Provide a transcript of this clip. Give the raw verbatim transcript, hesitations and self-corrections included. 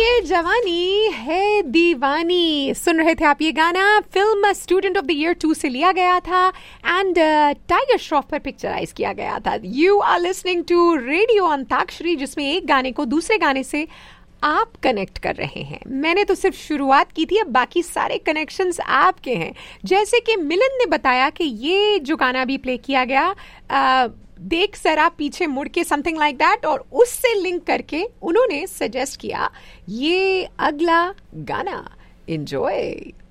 ये जवानी है दीवानी सुन रहे थे आप। ये गाना film student of the year to से लिया गया था एंड टाइगर श्रॉफ पर पिक्चराइज किया गया था। You are listening to radio antakshari, जिसमें एक गाने को दूसरे गाने से आप कनेक्ट कर रहे हैं। मैंने तो सिर्फ शुरुआत की थी, अब बाकी सारे कनेक्शंस आपके हैं। जैसे कि मिलन ने बताया कि ये जो गाना भी प्ले किया गया, आ, देख जरा पीछे मुड़ के, समथिंग लाइक दैट, और उससे लिंक करके उन्होंने सजेस्ट किया ये अगला गाना। एंजॉय।